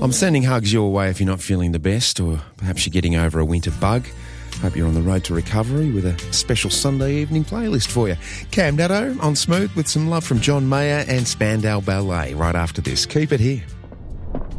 I'm sending hugs your way if you're not feeling the best, or perhaps you're getting over a winter bug. Hope you're on the road to recovery with a special Sunday evening playlist for you. Cam Natto on Smooth with some love from John Mayer and Spandau Ballet right after this. Keep it here.